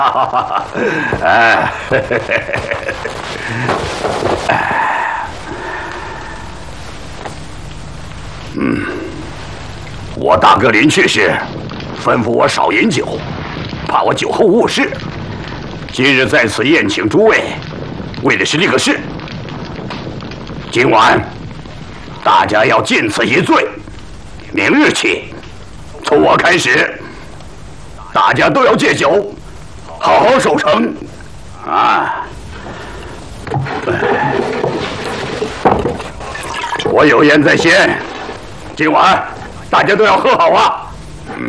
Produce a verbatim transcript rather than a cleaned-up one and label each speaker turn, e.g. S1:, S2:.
S1: 哈哈哈！哎，嗯，我大哥临去时吩咐我少饮酒，怕我酒后误事。今日在此宴请诸位，为的是这个事。今晚大家要尽此一醉，明日起，从我开始，大家都要戒酒，好好守城啊！我有言在先，今晚大家都要喝好啊！